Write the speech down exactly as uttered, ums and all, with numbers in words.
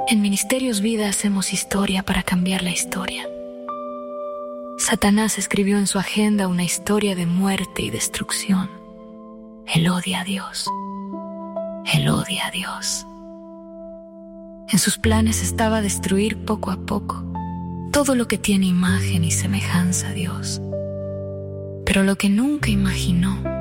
En Ministerios Vida hacemos historia para cambiar la historia. Satanás escribió en su agenda una historia de muerte y destrucción. Él odia a Dios. Él odia a Dios. En sus planes estaba destruir poco a poco todo lo que tiene imagen y semejanza a Dios. Pero lo que nunca imaginó